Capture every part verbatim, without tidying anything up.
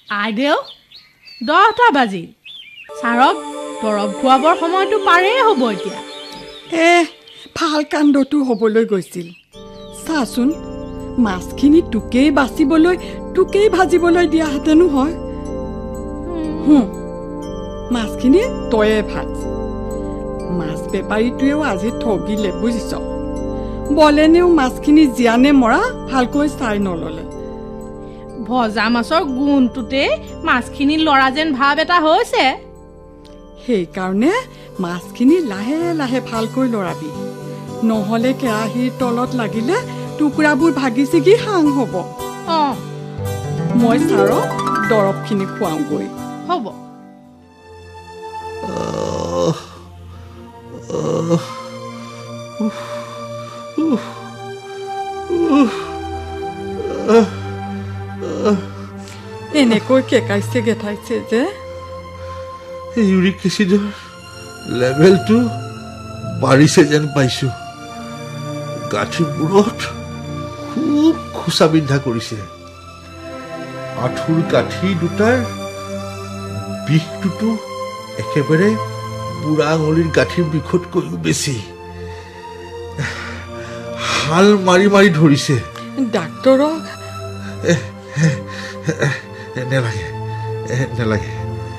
আইদেউ দহটা বাজি ছাৰক দৰৱ খোৱাবৰ সময়টো পাৰেই হ'ব এতিয়া এ ভাল কাণ্ডটো হ'বলৈ গৈছিল চাচোন মাছখিনি তোকেই বাচিবলৈ তোকেই ভাজিবলৈ দিয়াহেঁতেনো হয় হুম মাছখিনি তয়ে ভাজ মাছ বেপাৰীটোৱেও আজি ঠগিলে বুজিছ বলেনেও মাছখিনি জীয়ানে মৰা ভালকৈ চাই নললে ভজা মাছৰ গুণটোতে মাছখিনি লৰা যেন ভাৱ এটা হৈছে সেইকাৰণে মাছখিনি লাহে লাহে ভালকৈ লৰাবি নহলে কেৰাহীৰ তলত লাগিলে টুকুৰাবোৰ ভাগি ছিগি হাং হ'ব অ মই ছাৰক দৰৱখিনি খুৱাওঁগৈ হ'ব এনেকৈ কেকাইছে গেঠাইছে যে ইউৰিক এচিডৰ লেভেলটো বাঢ়িছে যেন পাইছোঁ গাঁঠিবোৰত খুব খোচা বিন্ধা কৰিছে আঁঠুৰ গাঁঠি দুটাৰ বিষটোতো একেবাৰে বুঢ়া আঙুলিৰ গাঁঠিৰ বিষতকৈও বেছি হাল মাৰি মাৰি ধৰিছে ডাক্তৰক নেলাগে নেলাগে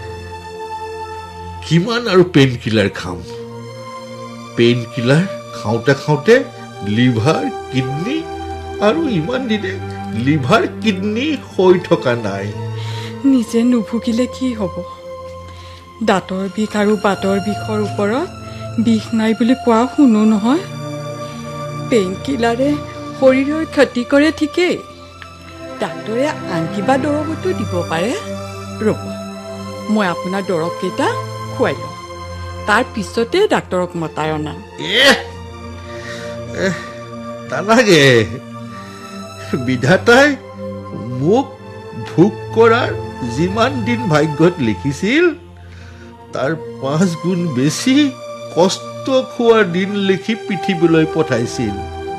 কিমান আৰু পেইন কিলাৰ খাম পেইন কিলাৰ খাওঁতে খাওঁতে লিভাৰ কিডনী আৰু ইমান দিনে লিভাৰ কিডনী হৈ থকা নাই নিজে নুভুকিলে কি হ'ব দাঁতৰ বিষ আৰু বাতৰ বিষৰ ওপৰত বিষ নাই বুলি কোৱা শুনো নহয় পেইন কিলাৰে শৰীৰৰ ক্ষতি কৰে ঠিকেই ডাক্তৰে আন কিবা দৰৱতো দিব পাৰে ৰ'ব মই আপোনাৰ দৰৱকেইটা খুৱাই লওঁ তাৰ পিছতে ডাক্তৰক মতাই অনাম নালাগে বিধাতাই মোক ভোগ কৰাৰ যিমান দিন ভাগ্যত লিখিছিল তাৰ পাঁচ গুণ বেছি কষ্ট খোৱাৰ দিন লিখি পৃথিৱীলৈ পঠাইছিল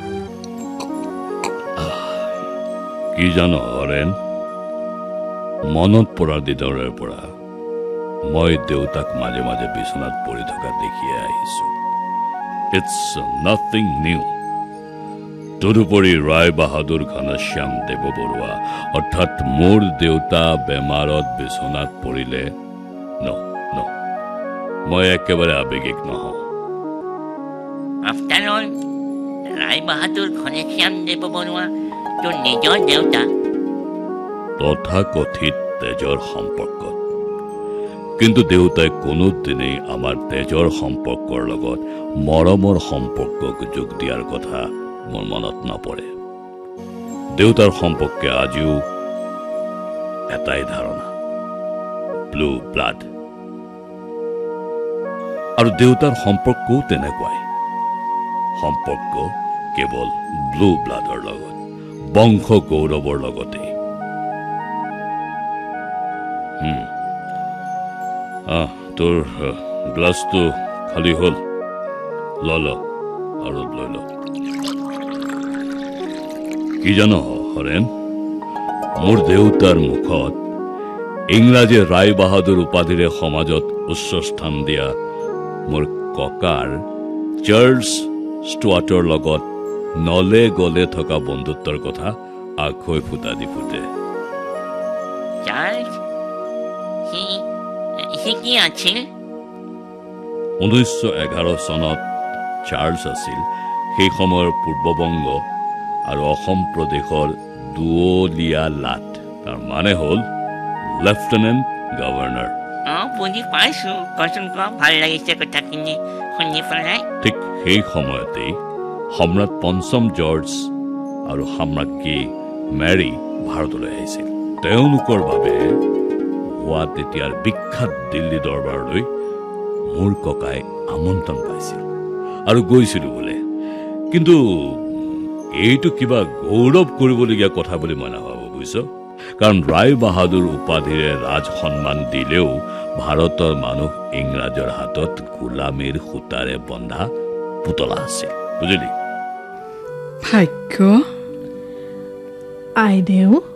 কি জানো হৰেণ মনত পৰাৰ দিনৰে পৰা মই দেউতাক মাজে মাজে বিচনাত পৰি থকা দেখিয়ে আহিছো ইটছ নাথিং নিউ তদুপৰি ৰায় বাহাদুৰ ঘনশ্যাম দেৱ বৰুৱা অৰ্থাৎ মোৰ দেউতা বেমাৰত বিচনাত পৰিলে ন ন মই একেবাৰে আৱেগিক নহওঁ আফটাৰ অল ৰায় বাহাদুৰ ঘনশ্যাম দেৱ বৰুৱা তোৰ নিজৰ দেউতা তথাকথিত তেজৰ সম্পৰ্ক কিন্তু দেউতাই কোনোদিনেই আমাৰ তেজৰ সম্পৰ্কৰ লগত মৰমৰ সম্পৰ্কক যোগ দিয়াৰ কথা মোৰ মনত নপৰে দেউতাৰ সম্পৰ্কে আজিও এটাই ধাৰণা ব্লু ব্লাড আৰু দেউতাৰ সম্পৰ্কও তেনেকুৱাই সম্পৰ্ক কেৱল ব্লু ব্লাডৰ লগত বংশ গৌৰৱৰ লগতে হুম আহ তোৰ গ্লাছটো খালী হ'ল ল ল আৰু লৈ ল কি জানো হৰেণ মোৰ দেউতাৰ মুখত ইংৰাজী ৰায় বাহাদুৰ উপাধিৰে সমাজত উচ্চ স্থান দিয়া মোৰ ককাৰ চাৰ্লছ ষ্টুৱাৰ্টৰ লগত নলে গলে থকা বন্ধুত্বৰ কথা আখৈ ফুটা দি ফুটে ঊনৈছশ এঘাৰ চনত চাৰ্লছ আছিল সেই সময়ৰ পূৰ্ববংগ আৰু অসম প্ৰদেশৰ দুৱলীয়া লাট তাৰ মানে হ'ল লেফটেনেণ্ট গভৰ্ণৰ বুজি পাইছো কচোন ক ভাল লাগিছে কথাখিনি শুনি পেলাই ঠিক সেই সময়তেই সম্ৰাট পঞ্চম জৰ্জ আৰু সম্ৰাজ্ঞী মেৰী ভাৰতলৈ আহিছিল তেওঁলোকৰ বাবে হোৱা তেতিয়াৰ বিখ্যাত দিল্লী দৰবাৰলৈ মোৰ ককাই আমন্ত্ৰণ পাইছিল আৰু গৈছিলো বোলে কিন্তু এইটো কিবা গৌৰৱ কৰিবলগীয়া কথা বুলি মই নাভাবো বুজিছ কাৰণ ৰায় বাহাদুৰ উপাধিৰে ৰাজ সন্মান দিলেও ভাৰতৰ মানুহ ইংৰাজৰ হাতত গোলামীৰ সূতাৰে বন্ধা পুতলা আছিল বুজিলি ভাগ্য আইদেউ